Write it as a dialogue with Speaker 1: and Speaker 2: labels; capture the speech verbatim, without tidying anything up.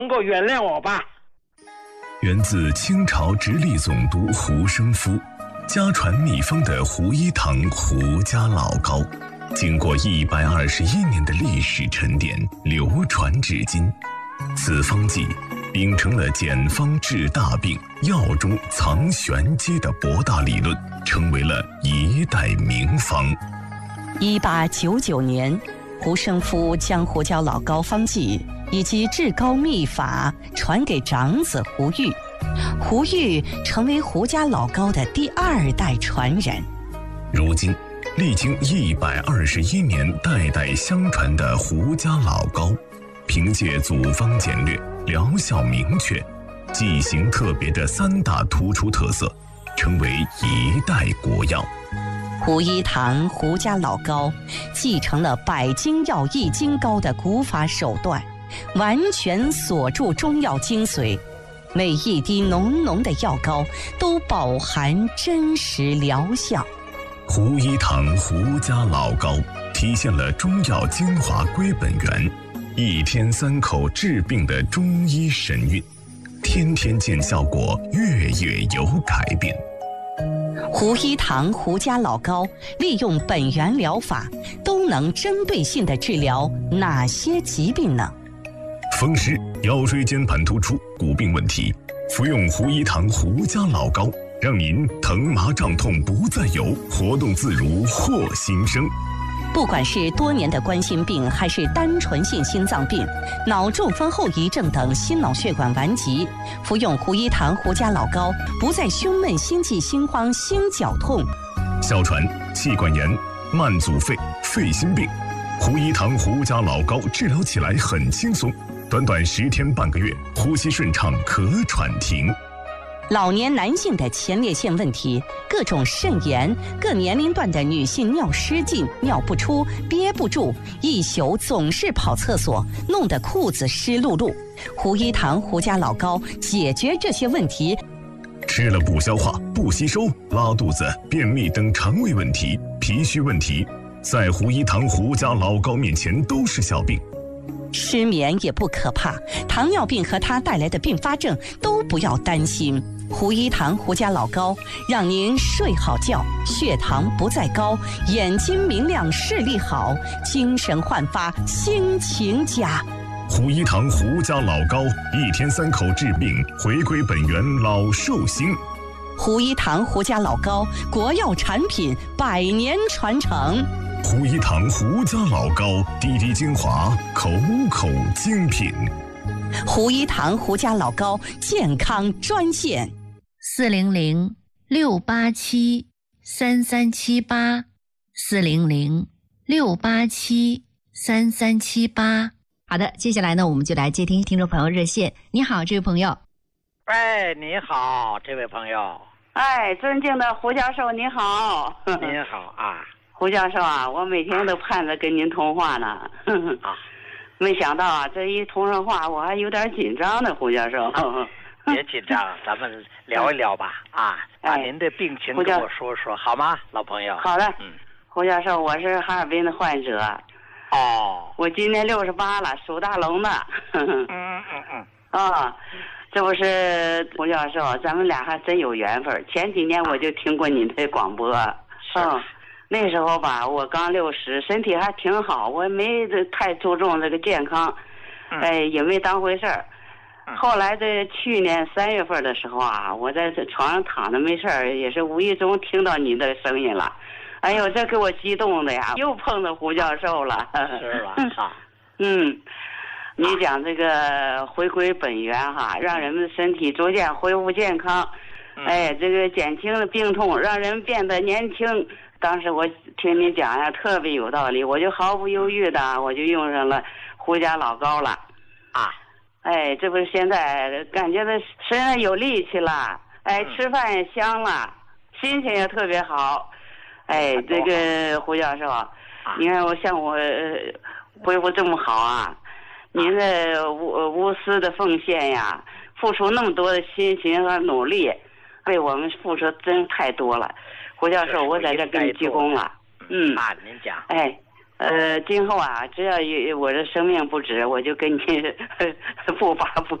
Speaker 1: 能够原谅我吧。
Speaker 2: 源自清朝直隶总督胡生夫，家传秘方的胡一堂胡家老膏，经过一百二十一年的历史沉淀，流传至今。此方剂秉承了简方治大病、药中藏玄机的博大理论，成为了一代名方。
Speaker 3: 一八九九年，胡生夫将胡椒老膏方剂以及治膏秘法传给长子胡玉，胡玉成为胡家老膏的第二代传人。
Speaker 2: 如今，历经一百二十一年代代相传的胡家老膏，凭借组方简略、疗效明确、剂型特别的三大突出特色，成为一代国药。
Speaker 3: 胡一堂胡家老膏继承了百金药益精膏的古法手段，完全锁住中药精髓，每一滴浓浓的药膏都饱含真实疗效。
Speaker 2: 胡一堂胡家老膏体现了中药精华归本源，一天三口治病的中医神韵，天天见效果，月月有改变。
Speaker 3: 胡一堂胡家老膏利用本源疗法，都能针对性地治疗哪些疾病呢？
Speaker 2: 风湿、腰椎间盘突出、骨病问题，服用胡一堂胡家老膏，让您疼麻胀痛不再有，活动自如获新生。
Speaker 3: 不管是多年的冠心病，还是单纯性心脏病、脑中风后遗症等心脑血管顽疾，服用胡一堂胡家老膏，不再胸闷、心悸、心慌、心绞痛。
Speaker 2: 哮喘、气管炎、慢阻肺、肺心病，胡一堂胡家老膏治疗起来很轻松，短短十天半个月，呼吸顺畅，咳喘停。
Speaker 3: 老年男性的前列腺问题，各种肾炎，各年龄段的女性尿失禁、尿不出、憋不住，一宿总是跑厕所，弄得裤子湿漉漉。胡一堂胡家老膏解决这些问题。
Speaker 2: 吃了不消化、不吸收、拉肚子、便秘等肠胃问题、脾虚问题，在胡一堂胡家老膏面前都是小病。
Speaker 3: 失眠也不可怕，糖尿病和它带来的并发症都不要担心。胡一堂胡家老膏让您睡好觉，血糖不再高，眼睛明亮，视力好，精神焕发，心情佳。
Speaker 2: 胡一堂胡家老膏，一天三口治病，回归本源，老寿星。
Speaker 3: 胡一堂胡家老膏，国药产品，百年传承。
Speaker 2: 胡一堂胡家老膏，滴滴精华，口口精品。
Speaker 3: 胡一堂胡家老膏健康专线：
Speaker 4: 四零零六八七三三七八，四零零六八七三三七八。好的，接下来呢，我们就来接听听众朋友热线。你好，这位朋友。
Speaker 1: 哎，你好，这位朋友。
Speaker 5: 哎，尊敬的胡教授，你好。
Speaker 1: 您好啊。
Speaker 5: 胡教授啊，我每天都盼着跟您通话呢。
Speaker 1: 啊，
Speaker 5: 没想到啊，这一通上话，我还有点紧张呢，胡教授。
Speaker 1: 啊、别紧张，咱们聊一聊吧。啊，把您的病情跟我说说，好吗，老朋友？
Speaker 5: 好的。
Speaker 1: 嗯，
Speaker 5: 胡教授，我是哈尔滨的患者。
Speaker 1: 哦。
Speaker 5: 我今年六十八了，属大龙的。
Speaker 1: 嗯嗯嗯。
Speaker 5: 啊，这不是胡教授，咱们俩还真有缘分。前几年我就听过你的广播。
Speaker 1: 是。
Speaker 5: 嗯，那时候吧，我刚六十，身体还挺好，我没太注重这个健康，
Speaker 1: 嗯、
Speaker 5: 哎，也没当回事儿。
Speaker 1: 嗯、
Speaker 5: 后来在去年三月份的时候啊，我在这床上躺着没事儿，也是无意中听到你的声音了，哎呦，这给我激动的呀，又碰到胡教授了。
Speaker 1: 是吧？啊，
Speaker 5: 嗯，你讲这个回归本源哈，让人们的身体逐渐恢复健康，
Speaker 1: 嗯、
Speaker 5: 哎，这个减轻了病痛，让人变得年轻。当时我听你讲呀，特别有道理，我就毫不犹豫的，我就用上了胡家老膏了。
Speaker 1: 啊，
Speaker 5: 哎，这不是现在感觉到身上有力气了，哎，吃饭也香了，心情也特别好。哎，这个胡教授，你看我像我恢复这么好啊，您的无无私的奉献呀，付出那么多的辛勤和努力，为我们付出真太多了。胡教授，我在这给你鞠躬了。嗯，
Speaker 1: 啊，您讲。
Speaker 5: 哎， 呃，今后啊，只要有我的生命不止，我就跟你不发不